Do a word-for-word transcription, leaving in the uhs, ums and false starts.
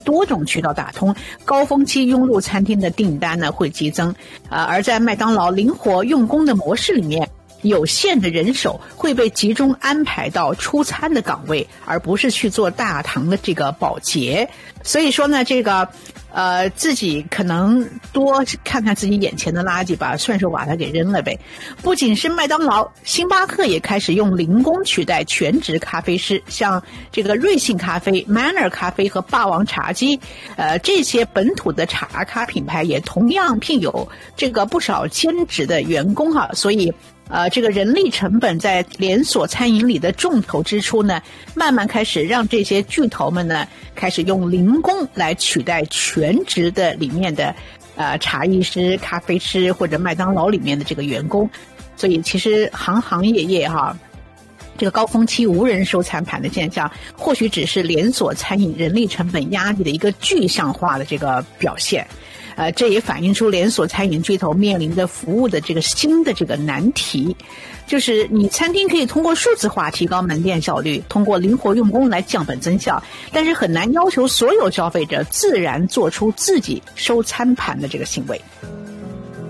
多种渠道打通，高峰期涌入餐厅的订单呢会激增。呃，而在麦当劳灵活用工的模式里面，有限的人手会被集中安排到出餐的岗位，而不是去做大堂的这个保洁。所以说呢，这个呃自己可能多看看自己眼前的垃圾吧，顺手把它给扔了呗。不仅是麦当劳，星巴克也开始用零工取代全职咖啡师，像这个瑞幸咖啡、Manner 咖啡和霸王茶姬，呃这些本土的茶咖品牌也同样聘有这个不少兼职的员工哈，所以呃，这个人力成本在连锁餐饮里的重头支出呢，慢慢开始让这些巨头们呢，开始用零工来取代全职的里面的呃茶艺师、咖啡师或者麦当劳里面的这个员工。所以其实行行业业哈，这个高峰期无人收餐盘的现象，或许只是连锁餐饮人力成本压力的一个具象化的这个表现。呃，这也反映出连锁餐饮巨头面临的服务的这个新的这个难题，就是你餐厅可以通过数字化提高门店效率，通过灵活用工来降本增效，但是很难要求所有消费者自然做出自己收餐盘的这个行为。